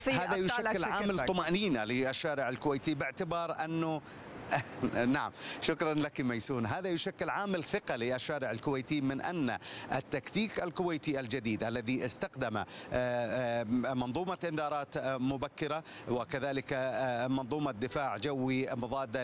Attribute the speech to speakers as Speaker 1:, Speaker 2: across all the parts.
Speaker 1: هذا يشكل عامل طمأنينة للشارع الكويتي باعتبار أنه نعم، شكرا لك ميسون. هذا يشكل عامل ثقة للشارع الكويتي من أن التكتيك الكويتي الجديد الذي استخدم منظومة إنذارات مبكرة وكذلك منظومة دفاع جوي مضادة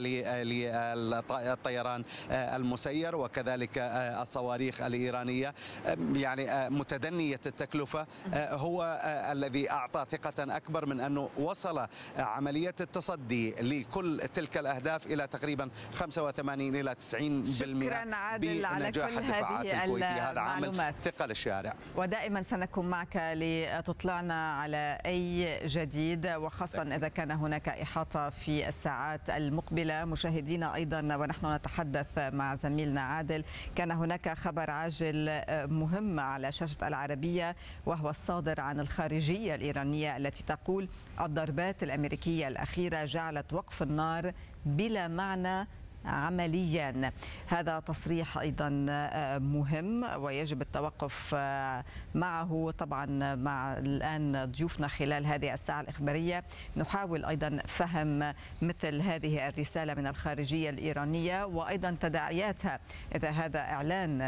Speaker 1: للطيران المسير وكذلك الصواريخ الإيرانية يعني متدنية التكلفة هو الذي أعطى ثقة أكبر من أنه وصل عملية التصدي لكل تلك الأهداف إلى تقريبا 85 إلى 90% بنجاح الدفاعات الكويتية. هذا عامل ثقة للشارع.
Speaker 2: ودائما سنكون معك لتطلعنا على أي جديد، وخاصة إذا كان هناك إحاطة في الساعات المقبلة. مشاهدينا أيضا ونحن نتحدث مع زميلنا عادل، كان هناك خبر عاجل مهم على شاشة العربية، وهو الصادر عن الخارجية الإيرانية التي تقول الضربات الأمريكية الأخيرة جعلت وقف النار بلا معنى عمليا. هذا تصريح أيضا مهم ويجب التوقف معه. طبعا مع الآن ضيوفنا خلال هذه الساعة الإخبارية نحاول أيضا فهم مثل هذه الرسالة من الخارجية الإيرانية وأيضا تداعياتها إذا هذا إعلان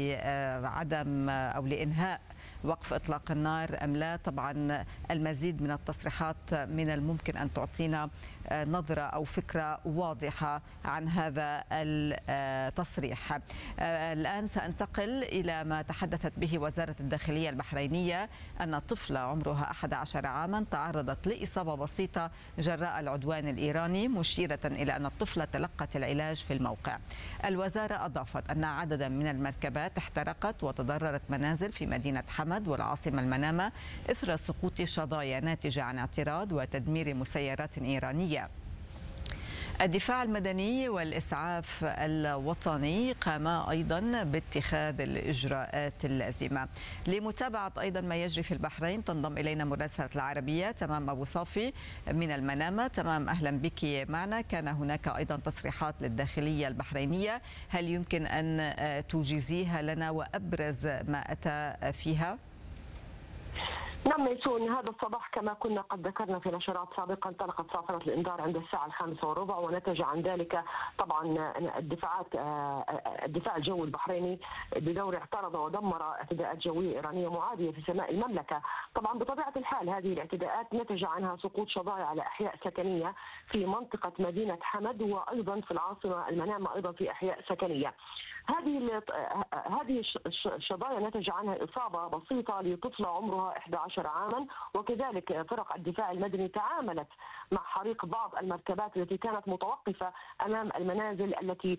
Speaker 2: لعدم أو لإنهاء وقف إطلاق النار أم لا. طبعا المزيد من التصريحات من الممكن أن تعطينا نظرة أو فكرة واضحة عن هذا التصريح. الآن سأنتقل إلى ما تحدثت به وزارة الداخلية البحرينية، أن طفلة عمرها 11 عاما تعرضت لإصابة بسيطة جراء العدوان الإيراني، مشيرة إلى أن الطفلة تلقت العلاج في الموقع. الوزارة أضافت أن عددا من المركبات احترقت وتضررت منازل في مدينة حمد والعاصمة المنامة إثر سقوط شظايا ناتجة عن اعتراض وتدمير مسيرات إيرانية. الدفاع المدني والإسعاف الوطني قاما أيضا باتخاذ الإجراءات اللازمة. لمتابعة أيضا ما يجري في البحرين تنضم إلينا مراسلة العربية تمام أبو صافي من المنامة. تمام، أهلا بك معنا. كان هناك أيضا تصريحات للداخلية البحرينية، هل يمكن أن توجزيها لنا وأبرز ما أتى فيها؟
Speaker 3: نعم ميسون، هذا الصباح كما كنا قد ذكرنا في نشرات سابقة انطلقت صافرة الإنذار عند الساعة 5:15، ونتج عن ذلك طبعا الدفاع الجوي البحريني بدور اعترض ودمر اعتداءات جوية إيرانية معادية في سماء المملكة. طبعا بطبيعة الحال هذه الاعتداءات نتج عنها سقوط شظايا على أحياء سكنية في منطقة مدينة حمد وأيضا في العاصمة المنامة أيضا في أحياء سكنية. هذه الشظايا نتج عنها إصابة بسيطة لطفلة عمرها 11 عاما، وكذلك فرق الدفاع المدني تعاملت مع حريق بعض المركبات التي كانت متوقفة أمام المنازل التي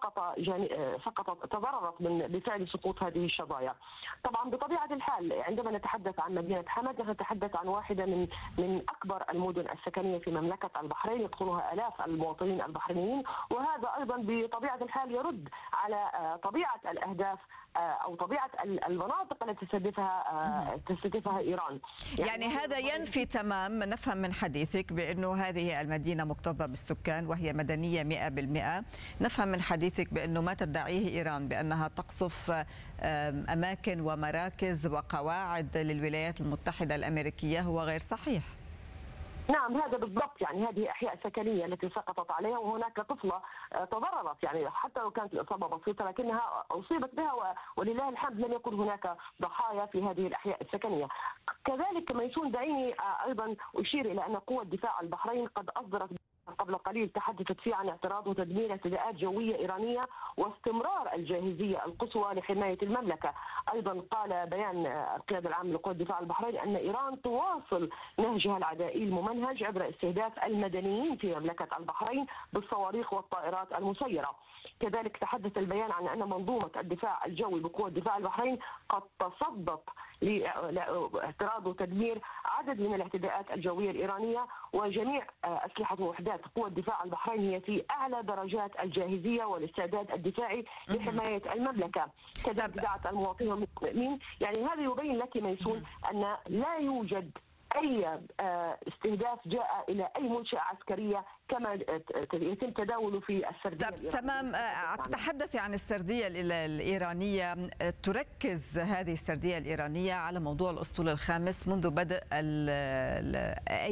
Speaker 3: سقطت تضررت بفعل سقوط هذه الشظايا. طبعا بطبيعة الحال عندما نتحدث عن مدينة حمد نتحدث عن واحدة من أكبر المدن السكنية في مملكة البحرين، يدخلها آلاف المواطنين البحرينيين، وهذا أيضا بطبيعة الحال يرد على طبيعة الأهداف أو طبيعة المناطق التي تستهدفها إيران.
Speaker 2: يعني هذا ينفي تمام، نفهم من حديثك بأنه هذه المدينة مكتظة بالسكان وهي مدنية 100%. نفهم من حديثك بأنه ما تدعيه إيران بأنها تقصف أماكن ومراكز وقواعد للولايات المتحدة الأمريكية هو غير صحيح.
Speaker 3: نعم هذا بالضبط، يعني هذه أحياء سكنية التي سقطت عليها، وهناك طفلة تضررت، يعني حتى لو كانت الإصابة بسيطة لكنها أصيبت بها ولله الحمد لم يكن هناك ضحايا في هذه الأحياء السكنية. كذلك ميسون دعيني أيضا أشير إلى أن قوة دفاع البحرين قد أصدرت قبل قليل تحدثت فيه عن اعتراض وتدمير اعتداءات جوية إيرانية واستمرار الجاهزية القصوى لحماية المملكة. أيضا قال بيان القيادة العامة لقوى دفاع البحرين أن إيران تواصل نهجها العدائي الممنهج عبر استهداف المدنيين في مملكة البحرين بالصواريخ والطائرات المسيرة. كذلك تحدث البيان عن أن منظومة الدفاع الجوي بقوة دفاع البحرين قد تصدت لاعتراض وتدمير عدد من الاعتداءات الجوية الإيرانية، وجميع أسلحة ووحدات قوة دفاع البحرين هي في أعلى درجات الجاهزية والاستعداد الدفاعي لحماية المملكة. كذلك دعت المواطنين المطمئنين، يعني هذا يبين لك ميسون أن لا يوجد اي استهداف جاء الى اي منشاه عسكريه كما يتم تداوله في السرديه الإيرانية.
Speaker 2: تمام. تتحدث عن السرديه الايرانيه، تركز هذه السرديه الايرانيه على موضوع الاسطول الخامس منذ بدء